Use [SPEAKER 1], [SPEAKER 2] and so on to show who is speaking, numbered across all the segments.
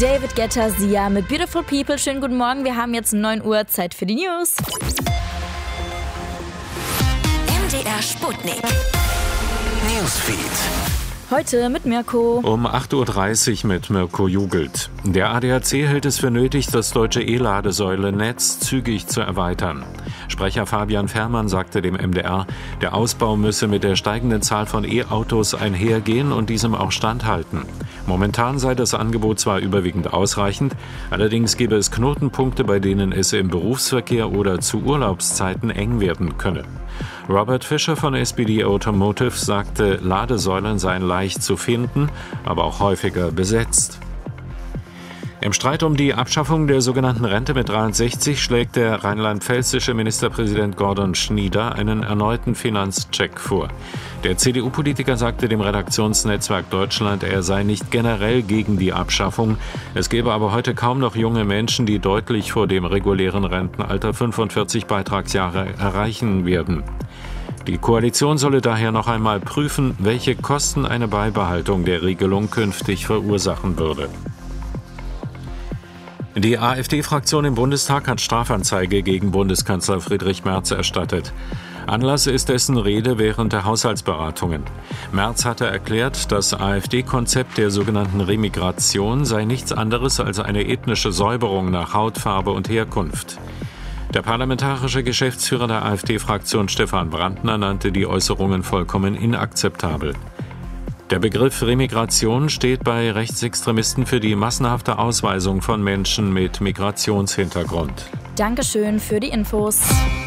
[SPEAKER 1] David Guetta, Sia mit Beautiful People. Schönen guten Morgen, wir haben jetzt 9 Uhr, Zeit für die News.
[SPEAKER 2] MDR Sputnik Newsfeed.
[SPEAKER 1] Heute mit Mirko.
[SPEAKER 3] Um 8.30 Uhr mit Mirko Jugelt. Der ADAC hält es für nötig, das deutsche E-Ladesäule-Netz zügig zu erweitern. Sprecher Fabian Fährmann sagte dem MDR, der Ausbau müsse mit der steigenden Zahl von E-Autos einhergehen und diesem auch standhalten. Momentan sei das Angebot zwar überwiegend ausreichend, allerdings gebe es Knotenpunkte, bei denen es im Berufsverkehr oder zu Urlaubszeiten eng werden könne. Robert Fischer von SPD Automotive sagte, Ladesäulen seien leicht zu finden, aber auch häufiger besetzt. Im Streit um die Abschaffung der sogenannten Rente mit 63 schlägt der rheinland-pfälzische Ministerpräsident Gordon Schnieder einen erneuten Finanzcheck vor. Der CDU-Politiker sagte dem Redaktionsnetzwerk Deutschland, er sei nicht generell gegen die Abschaffung. Es gebe aber heute kaum noch junge Menschen, die deutlich vor dem regulären Rentenalter 45 Beitragsjahre erreichen werden. Die Koalition solle daher noch einmal prüfen, welche Kosten eine Beibehaltung der Regelung künftig verursachen würde. Die AfD-Fraktion im Bundestag hat Strafanzeige gegen Bundeskanzler Friedrich Merz erstattet. Anlass ist dessen Rede während der Haushaltsberatungen. Merz hatte erklärt, das AfD-Konzept der sogenannten Remigration sei nichts anderes als eine ethnische Säuberung nach Hautfarbe und Herkunft. Der parlamentarische Geschäftsführer der AfD-Fraktion Stefan Brandner nannte die Äußerungen vollkommen inakzeptabel. Der Begriff Remigration steht bei Rechtsextremisten für die massenhafte Ausweisung von Menschen mit Migrationshintergrund.
[SPEAKER 1] Dankeschön für die Infos.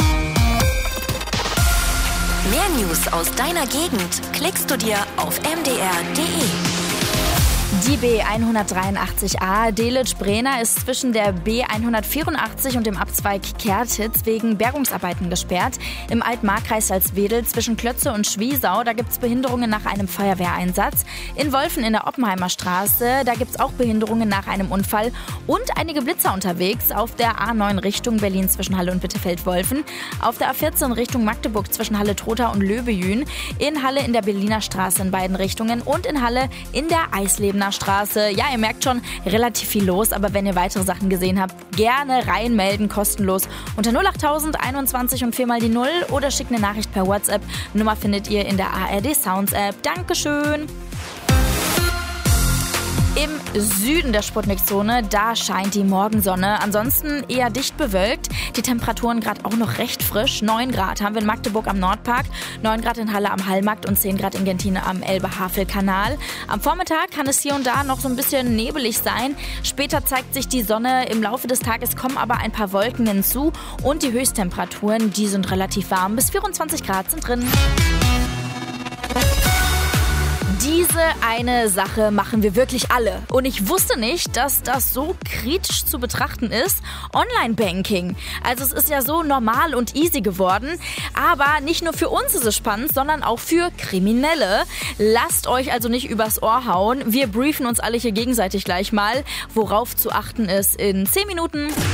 [SPEAKER 2] Mehr News aus deiner Gegend klickst du dir auf mdr.de.
[SPEAKER 1] Die B183a Delitzsch-Brehna ist zwischen der B184 und dem Abzweig Kertitz wegen Bergungsarbeiten gesperrt. Im Altmarkkreis Salzwedel zwischen Klötze und Schwiesau, da gibt es Behinderungen nach einem Feuerwehreinsatz. In Wolfen in der Oppenheimer Straße, da gibt es auch Behinderungen nach einem Unfall und einige Blitzer unterwegs auf der A9 Richtung Berlin zwischen Halle und Bitterfeld-Wolfen, auf der A14 Richtung Magdeburg zwischen Halle-Trotha und Löbejün, in Halle in der Berliner Straße in beiden Richtungen und in Halle in der Eislebener Straße. Ja, ihr merkt schon, relativ viel los, aber wenn ihr weitere Sachen gesehen habt, gerne reinmelden, kostenlos unter 08000 21 und 4 mal die 0 oder schickt eine Nachricht per WhatsApp. Nummer findet ihr in der ARD Sounds App. Dankeschön! Im Süden der Sputnik-Zone, da scheint die Morgensonne. Ansonsten eher dicht bewölkt. Die Temperaturen gerade auch noch recht frisch. 9 Grad haben wir in Magdeburg am Nordpark, 9 Grad in Halle am Hallmarkt und 10 Grad in Gentine am Elbe-Havel-Kanal. Am Vormittag kann es hier und da noch so ein bisschen nebelig sein. Später zeigt sich die Sonne. Im Laufe des Tages kommen aber ein paar Wolken hinzu. Und die Höchsttemperaturen, die sind relativ warm. Bis 24 Grad sind drin. Diese eine Sache machen wir wirklich alle. Und ich wusste nicht, dass das so kritisch zu betrachten ist. Online-Banking. Also es ist ja so normal und easy geworden. Aber nicht nur für uns ist es spannend, sondern auch für Kriminelle. Lasst euch also nicht übers Ohr hauen. Wir briefen uns alle hier gegenseitig gleich mal, worauf zu achten ist in 10 Minuten.